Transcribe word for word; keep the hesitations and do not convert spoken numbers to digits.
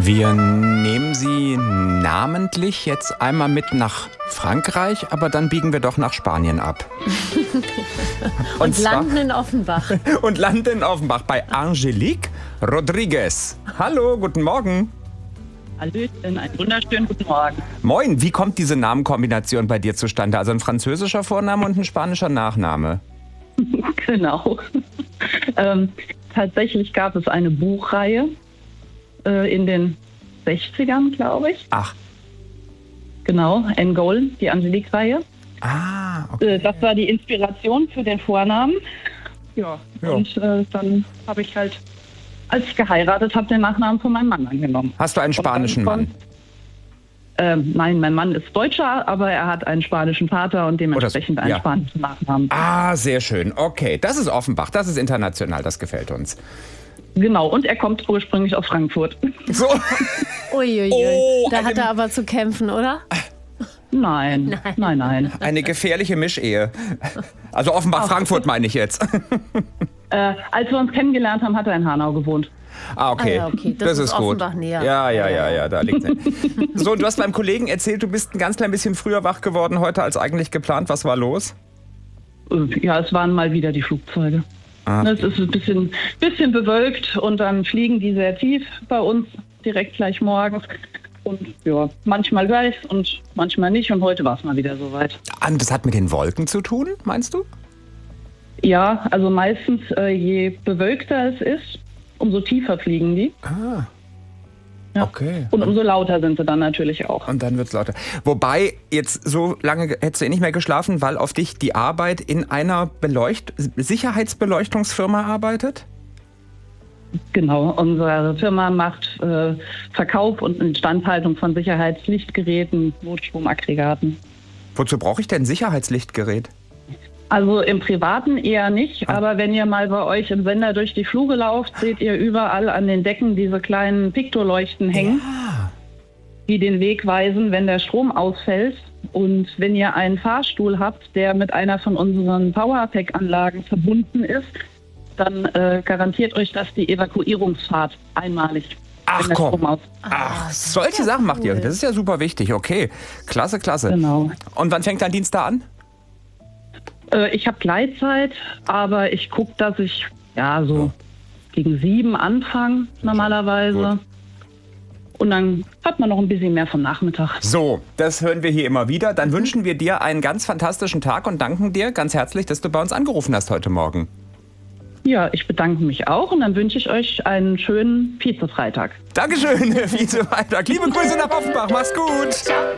Wir nehmen Sie namentlich jetzt einmal mit nach Frankreich, aber dann biegen wir doch nach Spanien ab. und und landen in Offenbach. Und landen in Offenbach bei Angelique Rodriguez. Hallo, guten Morgen. Hallöchen, einen wunderschönen guten Morgen. Moin, wie kommt diese Namenkombination bei dir zustande? Also ein französischer Vorname und ein spanischer Nachname. Genau. ähm, tatsächlich gab es eine Buchreihe äh, in den sechzigern, glaube ich. Ach. Genau, N'Gole, die Angelique-Reihe. Ah, okay. Äh, das war die Inspiration für den Vornamen. Ja, ja. Und äh, dann habe ich halt, als ich geheiratet habe, den Nachnamen von meinem Mann angenommen. Hast du einen spanischen Mann? Ähm, nein, mein Mann ist Deutscher, aber er hat einen spanischen Vater und dementsprechend oh, das, einen ja. spanischen Nachnamen. Ah, sehr schön. Okay, das ist Offenbach, das ist international, das gefällt uns. Genau, und er kommt ursprünglich aus Frankfurt. So. Uiuiui, Oh, da eine- hat er aber zu kämpfen, oder? Nein, Nein. nein, nein. Eine gefährliche Mischehe. Also Offenbach-Frankfurt meine ich jetzt. Äh, als wir uns kennengelernt haben, hat er in Hanau gewohnt. Ah, okay. Ah ja, okay. Das ist gut. Offenbach näher. Ja, ja, ja, ja, da liegt's nicht. So, und du hast beim Kollegen erzählt, du bist ein ganz klein bisschen früher wach geworden heute als eigentlich geplant. Was war los? Äh, Ja, es waren mal wieder die Flugzeuge. Ah. Es ist ein bisschen, bisschen bewölkt und dann fliegen die sehr tief bei uns direkt gleich morgens. Und ja, manchmal weiß und manchmal nicht. Und heute war es mal wieder soweit. Ah, das hat mit den Wolken zu tun, meinst du? Ja, also meistens, äh, je bewölkter es ist, umso tiefer fliegen die. Ah, Ja. okay. Und umso lauter sind sie dann natürlich auch. Und dann wird's lauter. Wobei, jetzt so lange hättest du eh nicht mehr geschlafen, weil auf dich die Arbeit in einer Beleucht- Sicherheitsbeleuchtungsfirma arbeitet? Genau, unsere Firma macht äh, Verkauf und Instandhaltung von Sicherheitslichtgeräten, Notstromaggregaten. Wozu brauche ich denn ein Sicherheitslichtgerät? Also im Privaten eher nicht, Ah. aber wenn ihr mal bei euch im Sender durch die Flure lauft, seht ihr überall an den Decken diese kleinen Piktoleuchten hängen, Ja. die den Weg weisen, wenn der Strom ausfällt. Und wenn ihr einen Fahrstuhl habt, der mit einer von unseren Powerpack-Anlagen verbunden ist, dann äh, garantiert euch das die Evakuierungsfahrt einmalig. Ach, wenn der komm. Strom aus- Ach, das ist solche ja Sachen macht ihr. cool. Das ist ja super wichtig. Okay, klasse, klasse. Genau. Und wann fängt dein Dienst da an? Äh, ich habe Gleitzeit, aber ich gucke, dass ich ja so gegen sieben anfange normalerweise. Gut. Und dann hat man noch ein bisschen mehr vom Nachmittag. So, das hören wir hier immer wieder. Dann wünschen wir dir einen ganz fantastischen Tag und danken dir ganz herzlich, dass du bei uns angerufen hast heute Morgen. Ja, ich bedanke mich auch und dann wünsche ich euch einen schönen Vize-Freitag. Dankeschön, Vize-Freitag. Liebe Grüße nach Offenbach. Mach's gut.